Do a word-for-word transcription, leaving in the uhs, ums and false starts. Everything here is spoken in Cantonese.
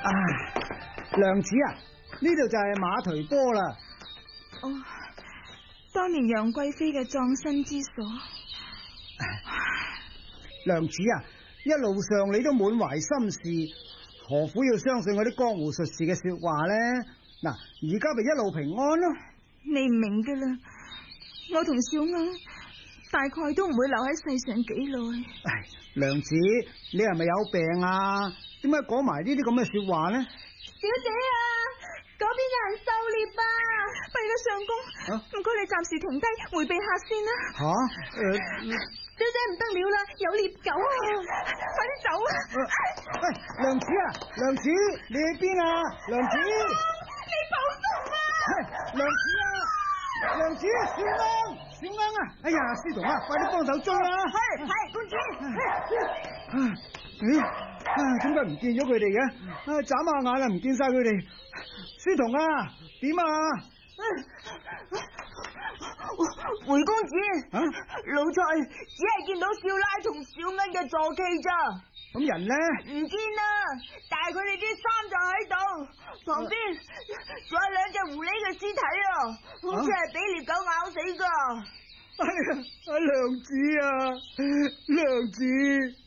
啊，娘子啊，呢度就係馬忒坡啦。 哦，當年楊貴妃嘅葬身之所。 娘子啊，一路上你都滿懷心事，何苦要相信嗰啲江湖術士嘅說話呢？嗱，而家咪一路平安咯。 你唔明噶啦，我同小歐大概都唔會留喺世上幾耐。 唉，娘子，你係咪有病啊？點解講埋呢啲咁嘅說話呢？ 小姐啊，嗰邊有人狩獵啊！弊啦，相公，唔該、啊、你暫時停低回避下先啦。吓、啊，誒、呃，小姐唔得了啦，有獵狗啊！快啲走啊！ 喂、呃，娘子啊，娘子，你喺邊啊？娘子， 你保重啊！ 娘子啊，娘子，小安，小安啊！哎呀，書童啊，快啲幫手追啊！ 係係，公子。 咦，啊，點解唔見咗佢哋嘅？啊，眨下眼啦，唔見晒佢哋。書童啊，點啊？ 回公子，啊、老蔡只係見到少拉同小恩嘅坐騎咋。 咁人呢？ 唔見啦，但係佢哋啲衫就喺度，旁邊仲有兩隻狐狸嘅屍體啊，好似係俾獵狗咬死噶。 哎呀，阿娘子啊，娘子。